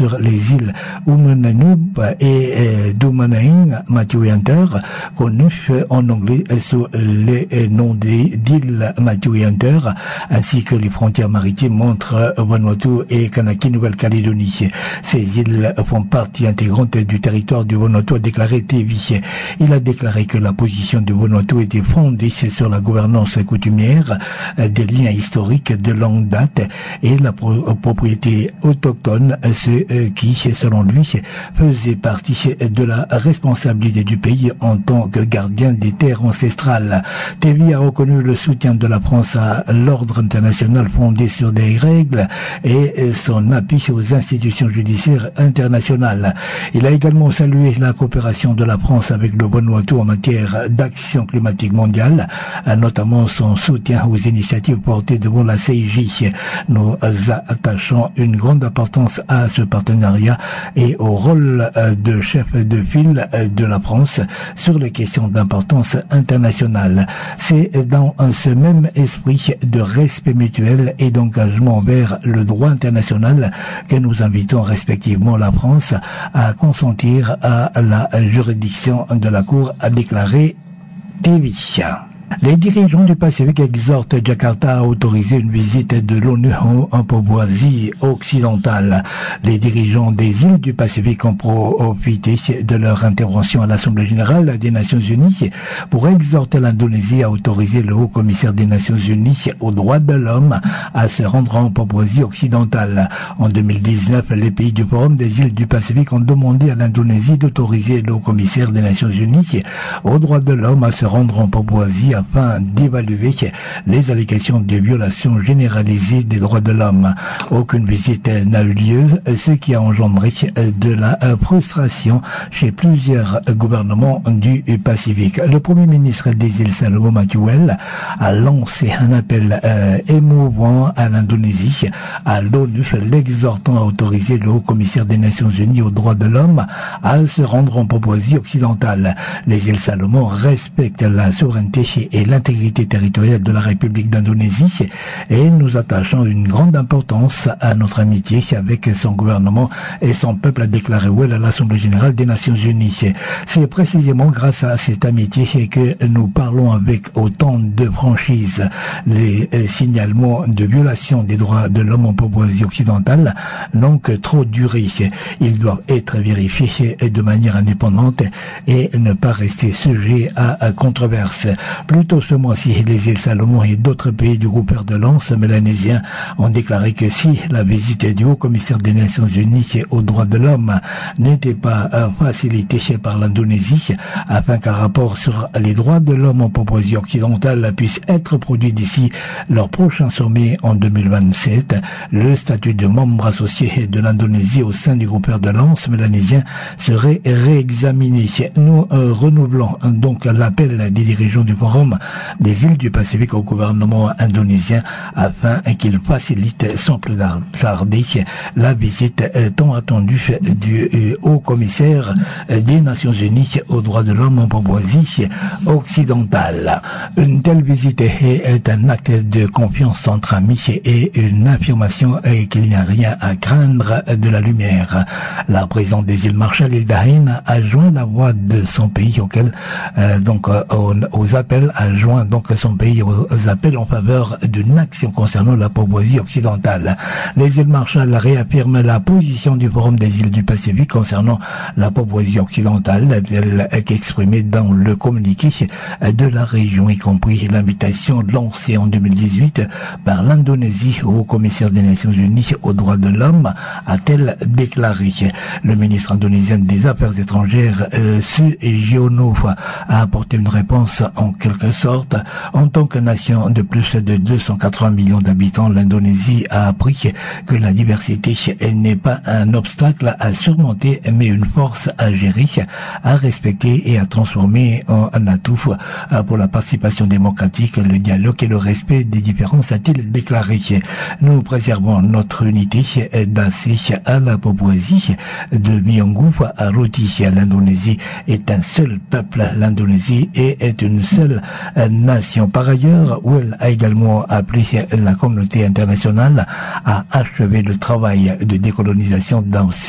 sur les îles Umananoub et Dumanaing, Matthew Hunter, connus en anglais sous les noms d'îles Matthew Hunter, ainsi que les frontières maritimes entre Vanuatu et Kanaki, Nouvelle-Calédonie. Ces îles font partie intégrante du territoire du Vanuatu, a déclaré Tevi. Il a déclaré que la position du Vanuatu était fondée sur la gouvernance coutumière, des liens historiques de longue date et la propriété autochtone, ce qui, selon lui, faisait partie de la responsabilité du pays en tant que gardien des terres ancestrales. Tevi a reconnu le soutien de la France à l'ordre international fondé sur des règles et son appui aux institutions judiciaires internationales. Il a également salué la coopération de la France avec le Vanuatu en matière d'action climatique mondiale, notamment son soutien aux initiatives portées devant la CIJ. Nous attachons une grande importance à ce partenariat et au rôle de chef de file de la France sur les questions d'importance internationale. C'est dans ce même esprit de respect mutuel et d'engagement envers le droit international que nous invitons respectivement la France à consentir à la juridiction de la Cour, a déclaré Tevi. Les dirigeants du Pacifique exhortent Jakarta à autoriser une visite de l'ONU en Papouasie occidentale. Les dirigeants des îles du Pacifique ont profité de leur intervention à l'Assemblée générale des Nations unies pour exhorter l'Indonésie à autoriser le haut-commissaire des Nations unies aux droits de l'homme à se rendre en Papouasie occidentale. En 2019, les pays du Forum des îles du Pacifique ont demandé à l'Indonésie d'autoriser le haut-commissaire des Nations unies aux droits de l'homme à se rendre en Papouasie afin d'évaluer les allégations de violation généralisée des droits de l'homme. Aucune visite n'a eu lieu, ce qui a engendré de la frustration chez plusieurs gouvernements du Pacifique. Le Premier ministre des îles Salomon, Mathuel, a lancé un appel émouvant à l'Indonésie, à l'ONU, l'exhortant à autoriser le haut-commissaire des Nations unies aux droits de l'homme à se rendre en Papouasie occidentale. Les îles Salomon respectent la souveraineté et l'intégrité territoriale de la République d'Indonésie et nous attachons une grande importance à notre amitié avec son gouvernement et son peuple, a déclaré Well à l'Assemblée générale des Nations unies. C'est précisément grâce à cette amitié que nous parlons avec autant de franchise. Les signalements de violation des droits de l'homme en Papouasie occidentale n'ont que trop duré. Ils doivent être vérifiés de manière indépendante et ne pas rester sujets à controverse. Plus tôt ce mois-ci, les îles Salomon et d'autres pays du groupe Fer de Lance mélanésien ont déclaré que si la visite du haut-commissaire des Nations unies aux droits de l'homme n'était pas facilitée par l'Indonésie, afin qu'un rapport sur les droits de l'homme en Papouasie occidentale puisse être produit d'ici leur prochain sommet en 2027, le statut de membre associé de l'Indonésie au sein du groupe Fer de Lance mélanésien serait réexaminé. Nous renouvelons donc l'appel des dirigeants du Forum des îles du Pacifique au gouvernement indonésien afin qu'il facilite sans plus tarder la visite tant attendue du haut-commissaire des Nations unies aux droits de l'homme en Papouasie occidentale. Une telle visite est un acte de confiance entre amis et une affirmation qu'il n'y a rien à craindre de la lumière. La présidente des îles Marshall, Hilda Heine, a joint la voix de son pays aux appels, a joint donc son pays aux appels en faveur d'une action concernant la Papouasie occidentale. Les îles Marshall réaffirment la position du Forum des îles du Pacifique concernant la Papouasie occidentale, telle qu'exprimée dans le communiqué de la région, y compris l'invitation lancée en 2018 par l'Indonésie au commissaire des Nations unies aux droits de l'homme, a-t-elle déclaré. Le ministre indonésien des Affaires étrangères, Sugiono, a apporté une réponse en quelque sorte. En tant que nation de plus de 280 millions d'habitants, l'Indonésie a appris que la diversité n'est pas un obstacle à surmonter, mais une force à gérer, à respecter et à transformer en un atout pour la participation démocratique, le dialogue et le respect des différences, a-t-il déclaré. Nous préservons notre unité d'assez à la Papouasie de Myongou à Roti. L'Indonésie est un seul peuple, l'Indonésie est une seule nation. Par ailleurs, Well a également appelé la communauté internationale à achever le travail de décolonisation dans